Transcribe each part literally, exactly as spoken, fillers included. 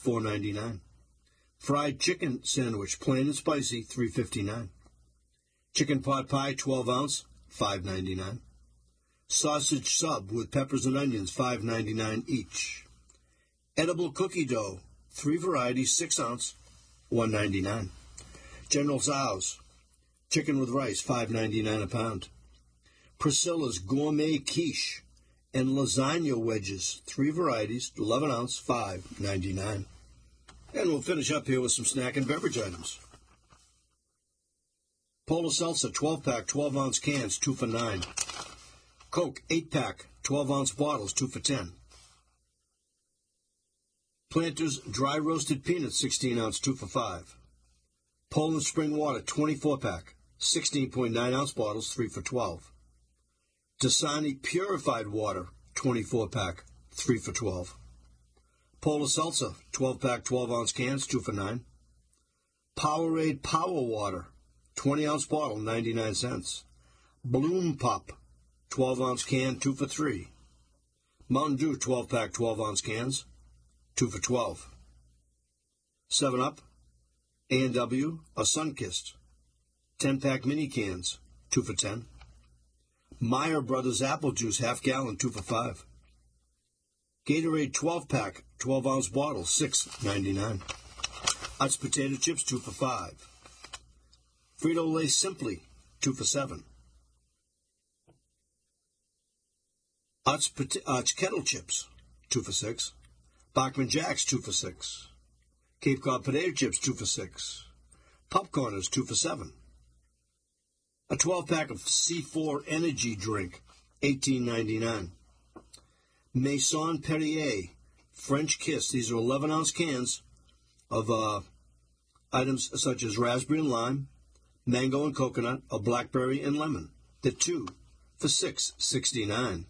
four ninety-nine. Fried chicken sandwich, plain and spicy, three fifty-nine. Chicken pot pie, twelve ounce, five ninety-nine. Sausage sub with peppers and onions, five ninety-nine each. Edible cookie dough, three varieties, six ounce, one ninety-nine. General Tso's chicken with rice, five ninety-nine a pound. Priscilla's gourmet quiche and lasagna wedges, three varieties, eleven ounce, five ninety-nine. And we'll finish up here with some snack and beverage items. Polar Seltzer, twelve pack, twelve ounce cans, two for nine. Coke, eight pack, twelve ounce bottles, two for ten. Planters dry roasted peanuts, sixteen ounce, two for five. Poland Spring Water, twenty-four pack, sixteen point nine ounce bottles, three for twelve. Dasani Purified Water, twenty-four pack, three for twelve. Polar Seltzer, twelve pack, twelve ounce cans, two for nine. Powerade Power Water, twenty ounce bottle, ninety-nine cents. Bloom Pop, twelve ounce can, two for three. Mountain Dew, twelve pack, twelve ounce cans, two for twelve. seven up, A and W, a Sunkist, ten pack mini cans, two for ten. Meyer Brothers Apple Juice, half gallon, two for five. Gatorade twelve pack, twelve ounce bottle, six ninety-nine. Utz Potato Chips, two for five. Frito-Lay Simply, two for seven. Utz, Utz Kettle Chips, two for six. Bachman Jacks, two for six. Cape Cod Potato Chips, two for six. Popcorners, two for seven. A twelve pack of C four Energy Drink, eighteen ninety-nine. Maison Perrier French Kiss. These are eleven ounce cans of uh, items such as raspberry and lime, mango and coconut, or blackberry and lemon. The two for six sixty-nine.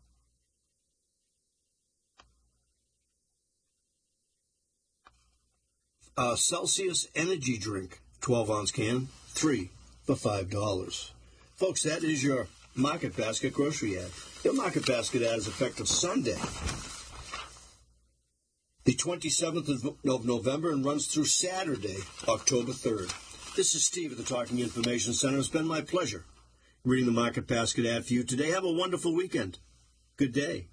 Uh, Celsius Energy Drink, twelve ounce can, three for five dollars. Folks, that is your Market Basket grocery ad. Your Market Basket ad is effective Sunday, the twenty-seventh of November, and runs through Saturday, October third. This is Steve at the Talking Information Center. It's been my pleasure reading the Market Basket ad for you today. Have a wonderful weekend. Good day.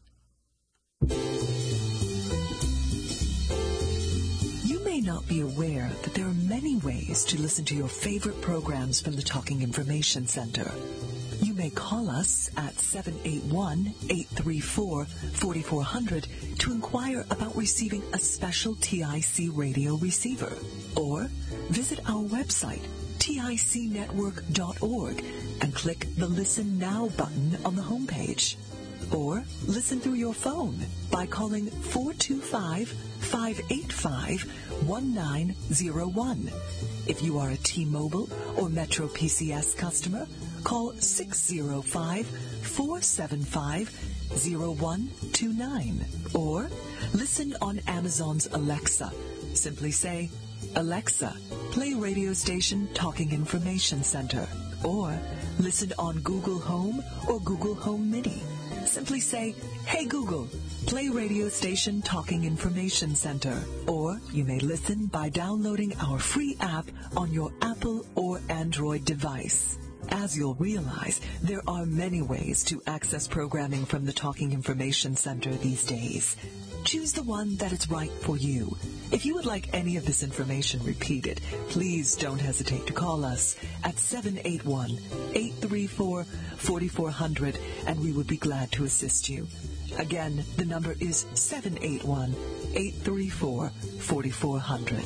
You may not be aware that there are many ways to listen to your favorite programs from the Talking Information Center. You may call us at seven eight one, eight three four, four four zero zero to inquire about receiving a special T I C radio receiver, or visit our website, tic network dot org, and click the Listen Now button on the homepage. Or listen through your phone by calling four two five, five eight five, one nine zero one. If you are a T-Mobile or Metro P C S customer, call six zero five, four seven five, zero one two nine. Or listen on Amazon's Alexa. Simply say, Alexa, play radio station Talking Information Center. Or listen on Google Home or Google Home Mini. Simply say, hey Google, play radio station Talking Information Center. Or you may listen by downloading our free app on your Apple or Android device. As you'll realize, there are many ways to access programming from the Talking Information Center these days. Choose the one that is right for you. If you would like any of this information repeated, please don't hesitate to call us at seven eight one, eight three four, four four zero zero, and we would be glad to assist you. Again, the number is seven eight one, eight three four, four four zero zero.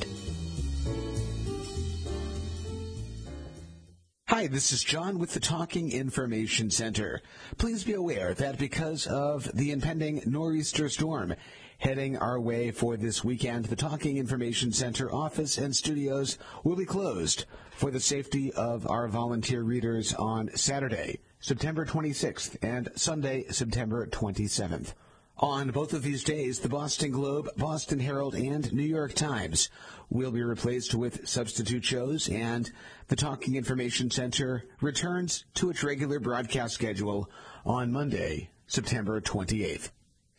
Hi, this is John with the Talking Information Center. Please be aware that because of the impending nor'easter storm heading our way for this weekend, the Talking Information Center office and studios will be closed for the safety of our volunteer readers on Saturday, September twenty-sixth, and Sunday, September twenty-seventh. On both of these days, the Boston Globe, Boston Herald, and New York Times will be replaced with substitute shows, and the Talking Information Center returns to its regular broadcast schedule on Monday, September twenty-eighth.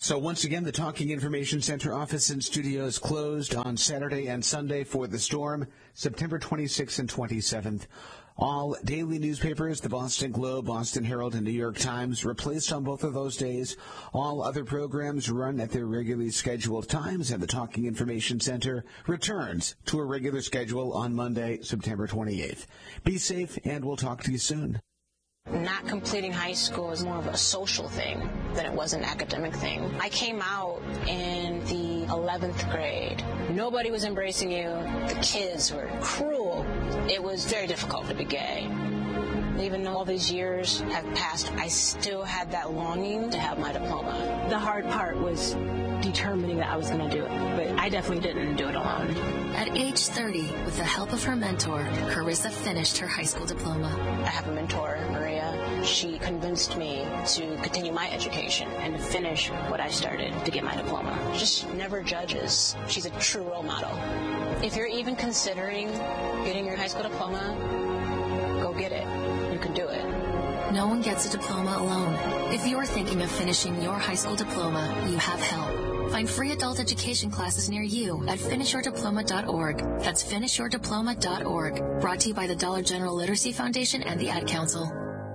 So once again, the Talking Information Center office and studios closed on Saturday and Sunday for the storm, September twenty-sixth and twenty-seventh. All daily newspapers, the Boston Globe, Boston Herald, and New York Times, replaced on both of those days. All other programs run at their regularly scheduled times, and the Talking Information Center returns to a regular schedule on Monday, September twenty-eighth. Be safe, and we'll talk to you soon. Not completing high school is more of a social thing than it was an academic thing. I came out in the eleventh grade. Nobody was embracing you. The kids were cruel. It was very difficult to be gay. Even though all these years have passed, I still had that longing to have my diploma. The hard part was determining that I was going to do it, but I definitely didn't do it alone. At age thirty, with the help of her mentor, Carissa finished her high school diploma. I have a mentor, Maria. She convinced me to continue my education and to finish what I started to get my diploma. Just never judges. She's a true role model. If you're even considering getting your high school diploma, go get it. You can do it. No one gets a diploma alone. If you're thinking of finishing your high school diploma, you have help. Find free adult education classes near you at finish your diploma dot org. That's finish your diploma dot org. Brought to you by the Dollar General Literacy Foundation and the Ad Council.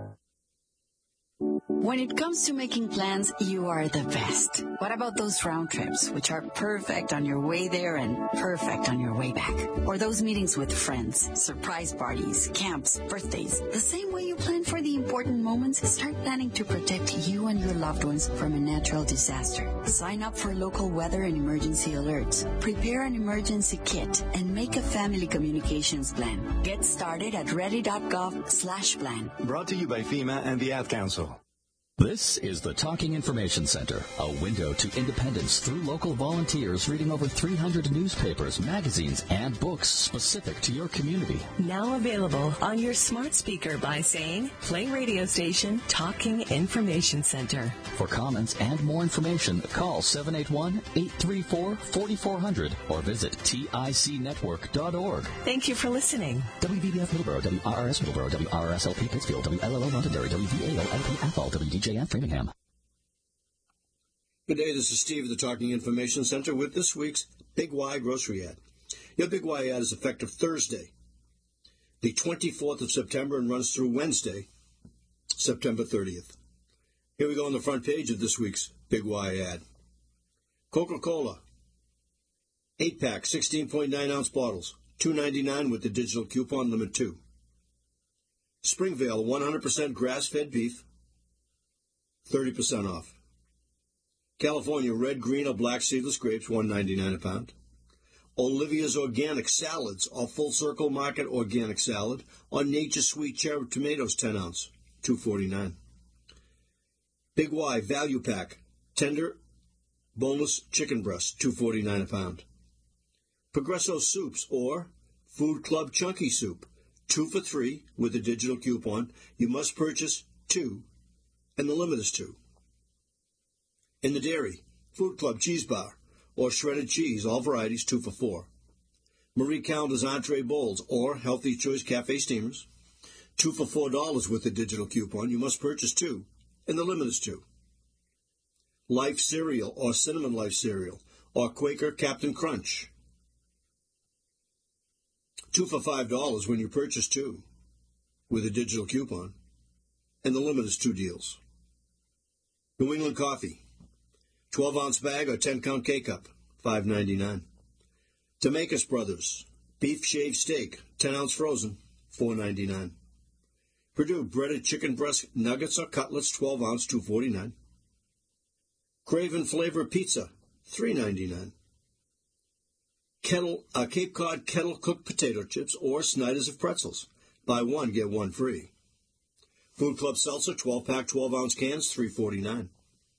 When it comes to making plans, you are the best. What about those round trips, which are perfect on your way there and perfect on your way back? Or those meetings with friends, surprise parties, camps, birthdays. The same way you plan for the important moments, start planning to protect you and your loved ones from a natural disaster. Sign up for local weather and emergency alerts. Prepare an emergency kit and make a family communications plan. Get started at ready dot gov slash plan. Brought to you by FEMA and the Ad Council. This is the Talking Information Center, a window to independence through local volunteers reading over three hundred newspapers, magazines, and books specific to your community. Now available on your smart speaker by saying, play radio station Talking Information Center. For comments and more information, call seven eight one, eight three four, four four zero zero or visit tic network dot org. Thank you for listening. W B B F Middleborough, W R R S Middleborough, W R R S L P Pittsfield, W L L O Londonderry, W V A O L P Athol, W D J and Framingham. Good day, this is Steve of the Talking Information Center with this week's Big Y grocery ad. Your Big Y ad is effective Thursday, the twenty-fourth of September, and runs through Wednesday, September thirtieth. Here we go on the front page of this week's Big Y ad. Coca-Cola, eight pack, sixteen point nine ounce bottles, two ninety-nine with the digital coupon limit two. Springvale, one hundred percent grass-fed beef, thirty percent off. California red, green, or black seedless grapes, one ninety-nine a pound. Olivia's organic salads, or Full Circle Market organic salad, or Nature's Sweet Cherry tomatoes, ten ounce, two forty-nine. Big Y value pack, tender, boneless chicken breast, two forty-nine a pound. Progresso soups, or Food Club chunky soup, two for three with a digital coupon. You must purchase two, and the limit is two. In the dairy, Food Club cheese bar, or shredded cheese, all varieties, two for four. Marie Callender's entree bowls, or Healthy Choice Cafe steamers, two for four dollars with a digital coupon. You must purchase two, and the limit is two. Life cereal, or Cinnamon Life cereal, or Quaker Captain Crunch, two for five dollars when you purchase two, with a digital coupon, and the limit is two deals. New England coffee, twelve ounce bag or ten count K-Cup, five ninety-nine. Demakis Brothers, beef shaved steak, ten ounce frozen, four ninety-nine. Purdue breaded chicken breast nuggets or cutlets, twelve ounce, two forty-nine. Craven Flavor Pizza, three ninety-nine. Kettle, uh, Cape Cod kettle cooked potato chips or Snyder's of pretzels, buy one, get one free. Food Club Seltzer, twelve pack, twelve ounce cans, three forty-nine.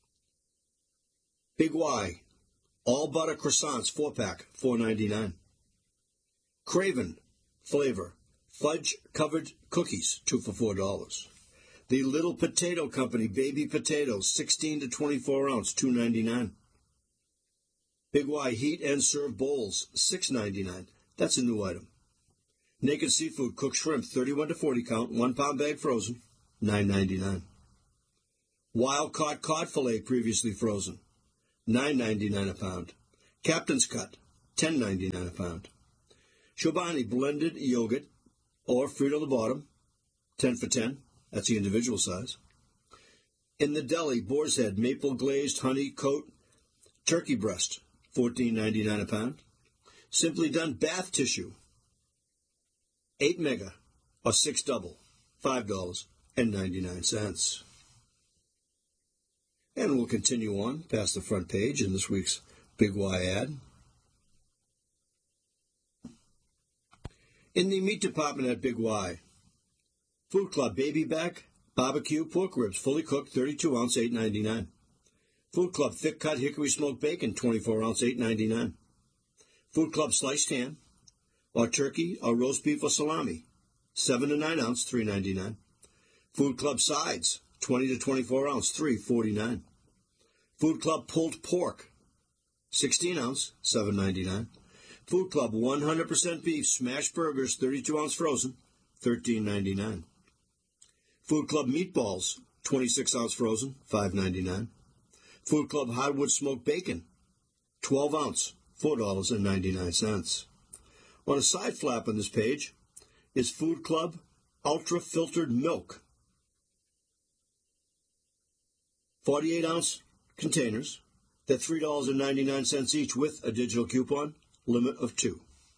Big Y, all butter croissants, four pack, four ninety-nine. Craven Flavor, fudge covered cookies, two for four dollars. The Little Potato Company baby potatoes, sixteen to twenty-four ounce, two ninety-nine. Big Y heat and serve bowls, six ninety-nine. That's a new item. Naked Seafood cooked shrimp, thirty-one to forty count, one pound bag frozen, nine ninety-nine. Wild caught cod fillet previously frozen, nine ninety-nine a pound. Captain's Cut, ten ninety-nine a pound. Chobani blended yogurt or fruit on the bottom, ten for ten. That's the individual size. In the deli, Boar's Head maple glazed honey coat turkey breast, fourteen ninety-nine a pound. Simply Done bath tissue, eight mega or six double, five dollars and ninety-nine cents. And we'll continue on past the front page in this week's Big Y ad. In the meat department at Big Y, Food Club baby back barbecue pork ribs, fully cooked, thirty-two ounce, eight ninety-nine. Food Club thick cut hickory smoked bacon, twenty-four ounce, eight ninety-nine. Food Club sliced ham, or turkey, or roast beef or salami, seven to nine ounce, three ninety-nine. Food Club sides, twenty to twenty-four ounce, three forty-nine. Food Club pulled pork, sixteen ounce, seven ninety-nine. Food Club one hundred percent beef smash burgers, thirty-two ounce frozen, thirteen ninety-nine. Food Club meatballs, twenty-six ounce frozen, five ninety-nine. Food Club hardwood smoked bacon, twelve ounce, four dollars and ninety-nine cents. On a side flap on this page is Food Club ultra filtered milk, forty-eight ounce containers. They're three dollars and ninety-nine cents each with a digital coupon, limit of two.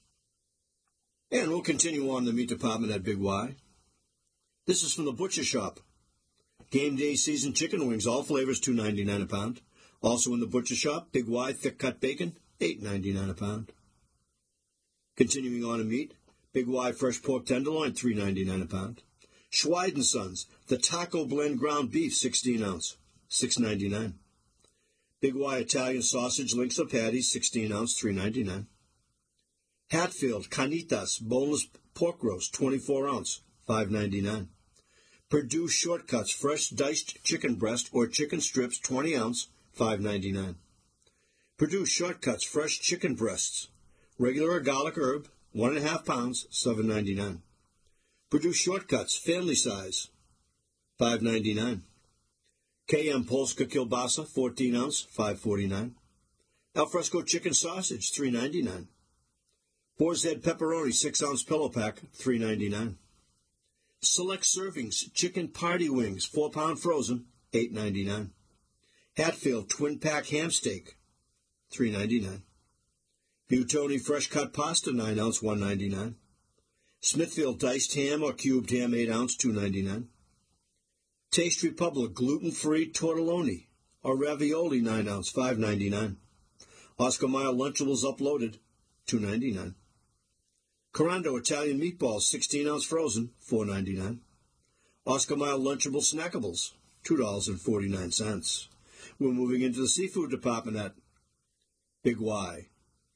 And we'll continue on the meat department at Big Y. This is from the butcher shop. Game day seasoned chicken wings, all flavors, two ninety-nine a pound. Also in the butcher shop, Big Y thick cut bacon, eight ninety-nine a pound. Continuing on in meat, Big Y fresh pork tenderloin, three ninety-nine a pound. Schweid and Sons, the taco blend ground beef, sixteen ounce, six ninety-nine. Big Y Italian sausage links or patties, sixteen ounce, three ninety-nine. Hatfield Carnitas boneless pork roast, twenty-four ounce, five ninety-nine. Perdue Shortcuts fresh diced chicken breast or chicken strips, twenty ounce, five ninety-nine. Perdue Shortcuts fresh chicken breasts, regular or garlic herb, one and a half pounds, seven ninety-nine. Perdue Shortcuts family size, five ninety-nine. K M Polska kielbasa, fourteen ounce, five forty-nine. Alfresco chicken sausage, three ninety-nine. Boar's Head pepperoni, six ounce pillow pack, three ninety-nine. Select servings chicken party wings, four pound frozen, eight ninety-nine. Hatfield twin pack ham steak, three ninety-nine. Butoni fresh cut pasta, nine ounce, one ninety-nine. Smithfield diced ham or cubed ham, eight ounce, two ninety-nine. Taste Republic gluten-free tortelloni or ravioli, nine ounce, five ninety-nine. Oscar Mayer Lunchables uploaded, two ninety-nine. Corando Italian meatballs, sixteen ounce frozen, four ninety-nine. Oscar Mayer Lunchable Snackables, two dollars and forty-nine cents. We're moving into the seafood department at Big Y.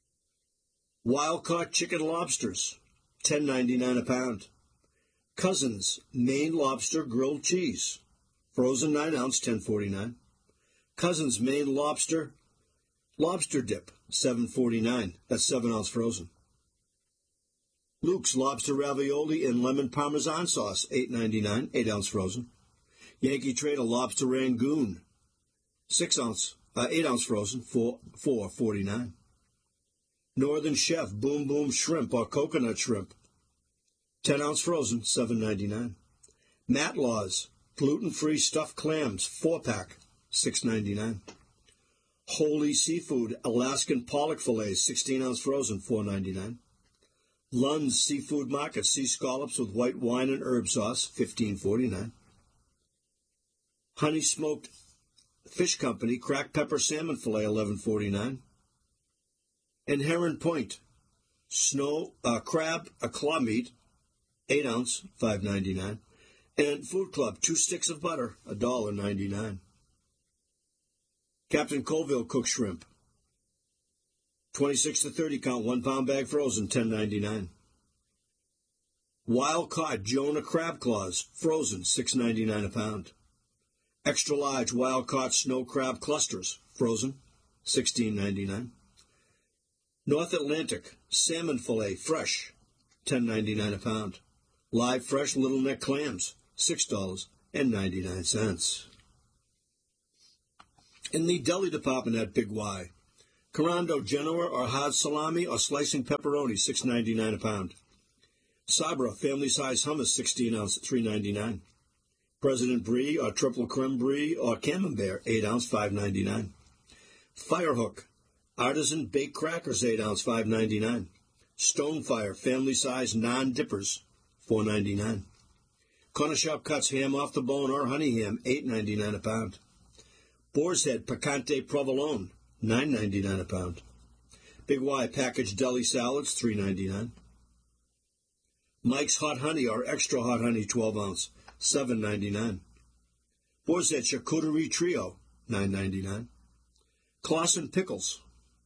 Wild-caught chicken lobsters, ten ninety-nine a pound. Cousins Maine lobster grilled cheese, frozen nine ounce, ten forty-nine. Cousins Maine lobster lobster dip, seven forty-nine. That's seven ounce frozen. Luke's lobster ravioli and lemon parmesan sauce, eight ninety-nine, eight ounce frozen. Yankee Trader lobster rangoon, six ounce, uh, eight ounce frozen, four four forty-nine. Northern Chef Boom Boom shrimp or coconut shrimp, ten ounce frozen, seven ninety-nine. Matlaw's gluten-free stuffed clams, four pack, six ninety-nine. Holy Seafood Alaskan pollock fillets, sixteen ounce frozen, four ninety-nine. Lund's Seafood Market sea scallops with white wine and herb sauce, fifteen forty-nine. Honey Smoked Fish Company cracked pepper salmon fillet, eleven forty-nine. And Heron Point snow uh, crab a claw meat, eight ounce, five ninety-nine. And Food Club two sticks of butter, one dollar ninety-nine. Captain Colville cooked shrimp, twenty-six to thirty count, one pound bag frozen, ten ninety-nine. Wild caught Jonah crab claws, frozen, six ninety-nine a pound. Extra large wild caught snow crab clusters, frozen, sixteen ninety-nine. North Atlantic salmon fillet, fresh, ten ninety-nine a pound. Live fresh little neck clams, six dollars and ninety-nine cents. In the deli department at Big Y, Corando Genoa or hard salami or slicing pepperoni, six ninety-nine a pound. Sabra family size hummus, sixteen ounce, three ninety-nine. President Brie or triple creme brie or camembert, eight ounce, five ninety-nine. Firehook artisan baked crackers, eight ounce, five ninety-nine. Stonefire family size non-dippers, four ninety-nine. Corner Shop cuts ham off the bone or honey ham, eight ninety-nine a pound. Boar's Head picante provolone, nine ninety-nine a pound. Big Y packaged deli salads, three ninety-nine. Mike's Hot Honey or Extra Hot Honey, twelve ounce, seven ninety-nine. Boar's Head charcuterie trio, nine ninety-nine. Claussen pickles,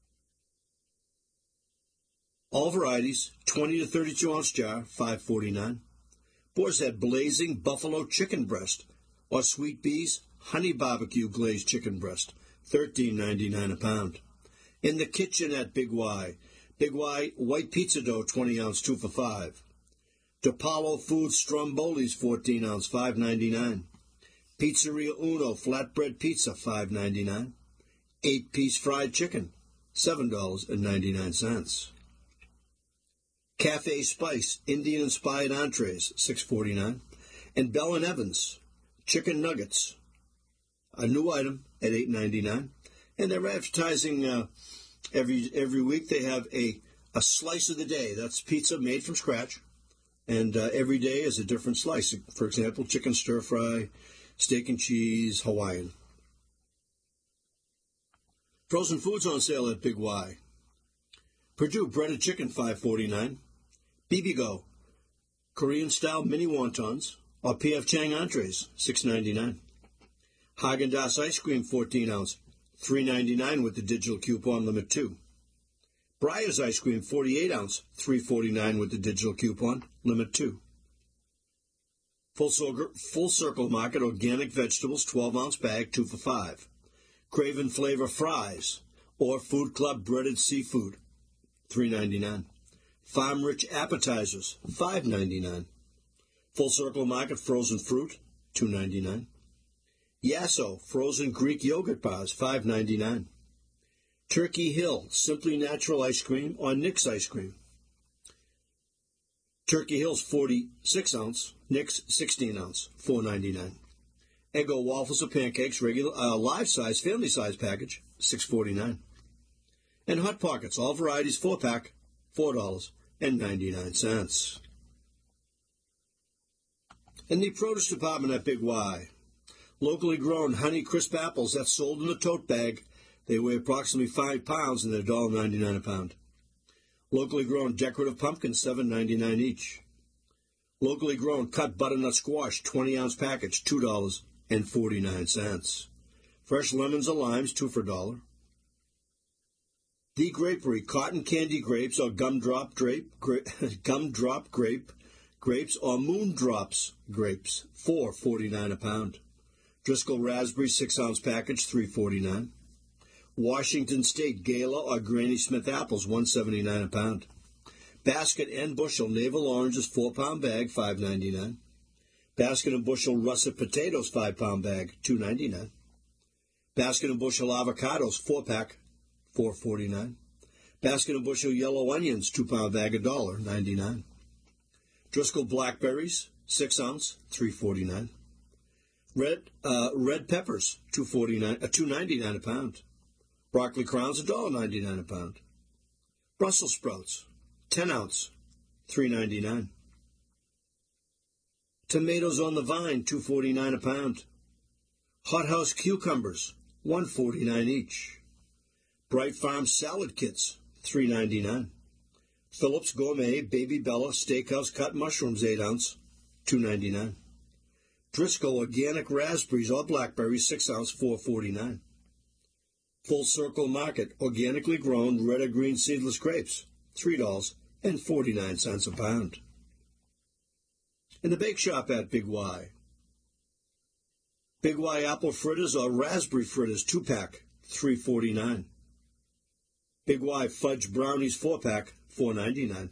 all varieties, twenty to thirty-two ounce jar, five forty-nine. Boar's Head blazing buffalo chicken breast or Sweet Bee's honey barbecue glazed chicken breast, thirteen ninety-nine a pound. In the kitchen at Big Y, Big Y white pizza dough, twenty ounce, two for five. DePaulo Foods Strombolis, fourteen ounce, five ninety-nine. Pizzeria Uno flatbread pizza, five ninety-nine. Eight piece fried chicken, seven dollars and ninety-nine cents. Cafe Spice Indian inspired entrees, six forty-nine. And Bell and Evans chicken nuggets, a new item at eight ninety-nine. And they're advertising uh, every every week. They have a, a slice of the day. That's pizza made from scratch. And uh, every day is a different slice. For example, chicken stir fry, steak and cheese, Hawaiian. Frozen foods on sale at Big Y. Purdue breaded chicken, five forty-nine. B B Go Korean style mini wontons or P F Chang entrees, six ninety-nine. Haagen-Dazs ice cream, fourteen ounce, three ninety-nine with the digital coupon limit two. Breyer's ice cream, forty-eight ounce, three forty-nine with the digital coupon limit two. Full Circle, Full Circle Market organic vegetables, twelve ounce bag, two for five. Craven Flavor fries or Food Club breaded seafood, three ninety-nine. Farm Rich appetizers, five ninety-nine. Full Circle Market frozen fruit, two ninety-nine. Yasso frozen Greek yogurt bars, five ninety-nine. Turkey Hill Simply Natural ice cream or Nick's ice cream. Turkey Hill's forty-six ounce, Nick's sixteen ounce, four ninety-nine. Eggo waffles or pancakes, regular uh, live size, family size package, six forty-nine. And Hot Pockets, all varieties, four pack, four dollars and ninety-nine cents. In the produce department at Big Y, locally grown Honey Crisp apples that's sold in a tote bag. They weigh approximately five pounds and they're one dollar ninety-nine a pound. Locally grown decorative pumpkins, seven ninety-nine each. Locally grown cut butternut squash, twenty ounce package, two dollars and forty-nine cents. Fresh lemons or limes, two for a dollar. The Grapery cotton candy grapes or gumdrop grape, gra- gumdrop grape grapes or moondrops grapes, four forty-nine a pound. Driscoll raspberry six ounce package, three forty-nine. Washington State Gala or Granny Smith apples, one seventy-nine a pound. Basket and bushel navel oranges, four pound bag, five ninety-nine. Basket and bushel russet potatoes, five pound bag, two ninety-nine. Basket and bushel avocados, four pack, four forty-nine. Basket and bushel yellow onions, two pound bag, a dollar ninety-nine. Driscoll blackberries, six ounce, three forty-nine. Red uh, red peppers, two forty-nine, uh, two ninety-nine a pound. Broccoli crowns, a dollar ninety-nine a pound. Brussels sprouts, ten ounce, three ninety-nine. Tomatoes on the vine, two forty-nine a pound. Hothouse cucumbers, one forty-nine each. Bright Farm salad kits, three ninety-nine. Phillips Gourmet Baby Bella Steakhouse cut mushrooms, eight ounce, two ninety-nine. Driscoll organic raspberries or blackberries, six ounce, four forty-nine. Full Circle Market organically grown red or green seedless grapes, three dollars and forty-nine cents a pound. In the bake shop at Big Y, Big Y apple fritters or raspberry fritters, two pack, three forty-nine. Big Y fudge brownies, four pack, four ninety-nine.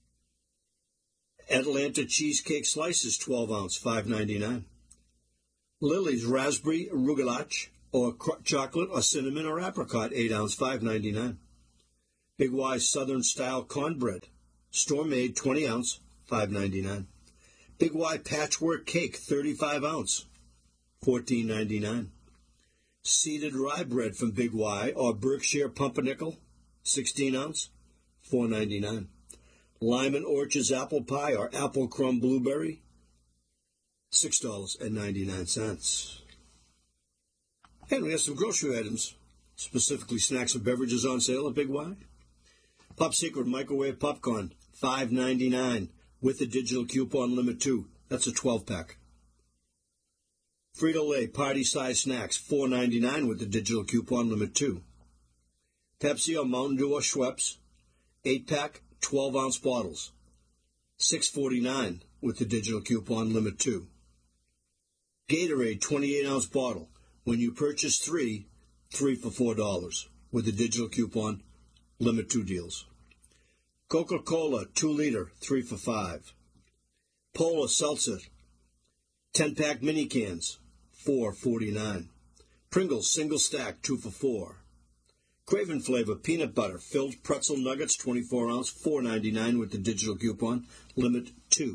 Atlanta cheesecake slices, twelve ounce, five ninety-nine. Lily's raspberry rugelach, or cr- chocolate or cinnamon or apricot, eight ounce, five ninety-nine. Big Y Southern Style Cornbread, store-made, twenty ounce, five ninety-nine. Big Y Patchwork Cake, thirty-five ounce, fourteen ninety-nine. Seeded rye bread from Big Y or Berkshire Pumpernickel, sixteen ounce, four ninety-nine. Lyman Orchard's apple pie or apple crumb blueberry, six dollars and ninety-nine cents. And we have some grocery items, specifically snacks and beverages on sale at Big Y. Pop Secret microwave popcorn, five ninety-nine, with a digital coupon limit two. That's a twelve pack. Frito-Lay party size snacks, four ninety-nine with the digital coupon limit two. Pepsi or Mountain Dew or Schweppes, eight pack, twelve ounce bottles, six forty-nine with the digital coupon limit two. Gatorade twenty-eight ounce bottle. When you purchase three, three for four dollars with the digital coupon limit two deals. Coca-Cola two liter, three for five. Polar Seltzer ten pack mini cans, four forty-nine. Pringles single stack, two for four. Craven Flavor peanut butter filled pretzel nuggets, twenty-four ounce, four ninety-nine with the digital coupon limit two.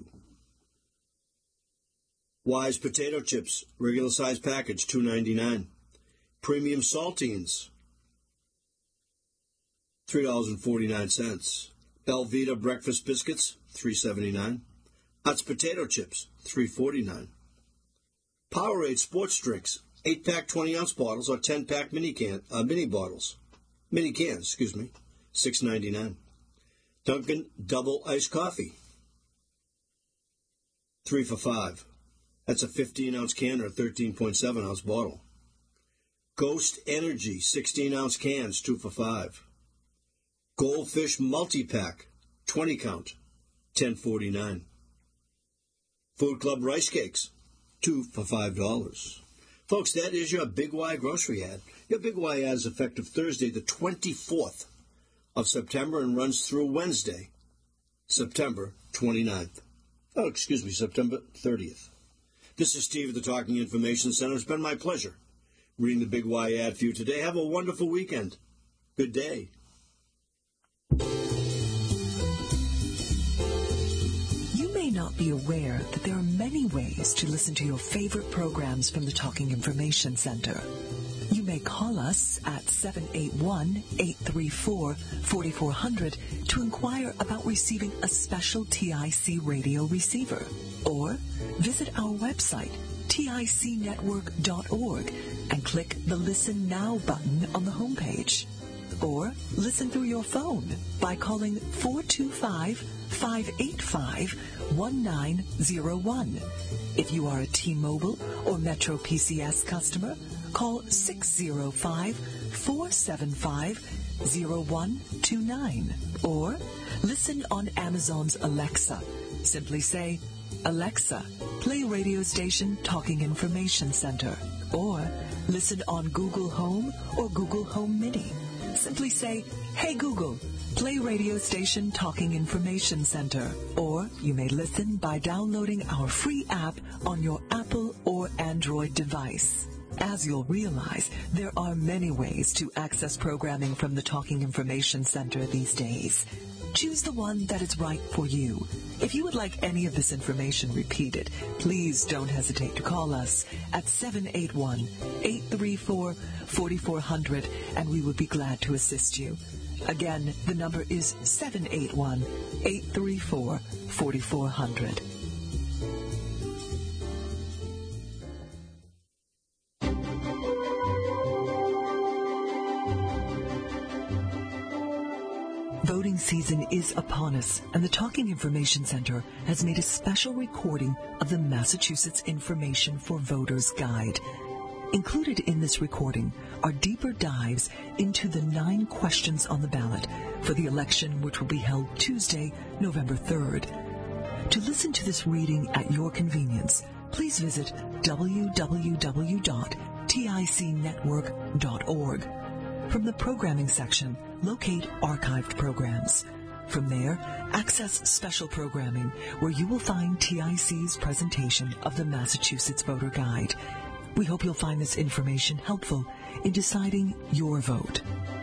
Wise potato chips, regular size package, two ninety-nine. Premium saltines, three dollars and forty-nine cents. Belvita breakfast biscuits, three seventy-nine. Utz potato chips, three forty-nine. Powerade sports drinks, eight pack twenty ounce bottles or ten pack mini can uh, mini bottles, mini cans, excuse me, six ninety-nine. Dunkin' double iced coffee, three for five. That's a fifteen ounce can or a thirteen point seven ounce bottle. Ghost Energy, sixteen ounce cans, two for five. Goldfish multi-pack, twenty count, ten forty-nine. Food Club rice cakes, two for five dollars. Folks, that is your Big Y grocery ad. Your Big Y ad is effective Thursday, the twenty-fourth of September, and runs through Wednesday, September twenty-ninth. Oh, excuse me, September thirtieth. This is Steve at the Talking Information Center. It's been my pleasure reading the Big Y ad for you today. Have a wonderful weekend. Good day. You may not be aware that there are many ways to listen to your favorite programs from the Talking Information Center. You may call us at seven eight one, eight three four, four four zero zero to inquire about receiving a special T I C radio receiver. Or visit our website, tic network dot org, and click the Listen Now button on the homepage. Or listen through your phone by calling four two five, five eight five, one nine zero one. If you are a T-Mobile or Metro P C S customer, call six zero five, four seven five, zero one two nine. Or listen on Amazon's Alexa. Simply say, Alexa, play radio station Talking Information Center. Or listen on Google Home or Google Home Mini. Simply say, Hey Google, play radio station Talking Information Center. Or you may listen by downloading our free app on your Apple or Android device. As you'll realize, there are many ways to access programming from the Talking Information Center these days. Choose the one that is right for you. If you would like any of this information repeated, please don't hesitate to call us at seven eight one, eight three four, four four zero zero, and we would be glad to assist you. Again, the number is seven eight one, eight three four, four four zero zero. Voting season is upon us, and the Talking Information Center has made a special recording of the Massachusetts Information for Voters Guide. Included in this recording are deeper dives into the nine questions on the ballot for the election, which will be held Tuesday, November third. To listen to this reading at your convenience, please visit w w w dot tic network dot org. From the programming section, locate archived programs. From there, access special programming, where you will find T I C's presentation of the Massachusetts Voter Guide. We hope you'll find this information helpful in deciding your vote.